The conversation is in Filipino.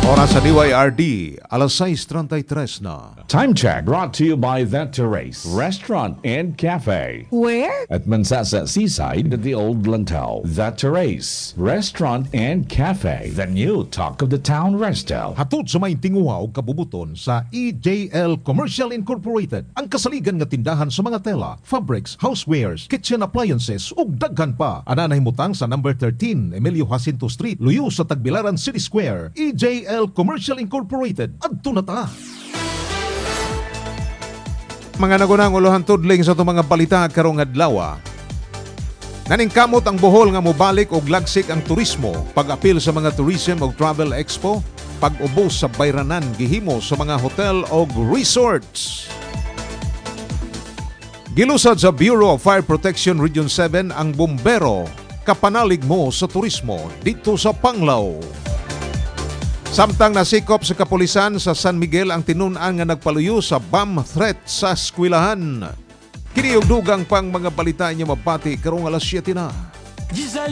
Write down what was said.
Oras sa DYRD, alas 6:33 na. Time check brought to you by The Terrace Restaurant and Cafe. Where? At Mansasa Seaside at the Old Lantau. The Terrace Restaurant and Cafe. The new talk of the town resto. Hatod sa may tinguha o kabubuton sa EJL Commercial Incorporated. Ang kasaligan nga tindahan sa mga tela, fabrics, housewares, kitchen appliances ug daghan pa. Ana nahimutang sa number 13 Emilio Jacinto Street, luyo sa Tagbilaran City Square. EJL Commercial Incorporated. Adto na ta. Mga nagunang uluhan tudling sa itong mga balita karong adlaw. Naningkamot ang Bohol nga mobalik og lagsik ang turismo, pag-apil sa mga tourism o travel expo, pag-ubos sa bayranan gihimo sa mga hotel o resorts. Gilusad sa Bureau of Fire Protection Region 7 ang bumbero, kapanalig mo sa turismo dito sa Panglao. Samtang nasikop sa kapulisan sa San Miguel ang tinun-an nga nagpaluyo sa bomb threat sa eskwelahan. Kini og dugang pang mga balita niya mabati karong alas 7 na.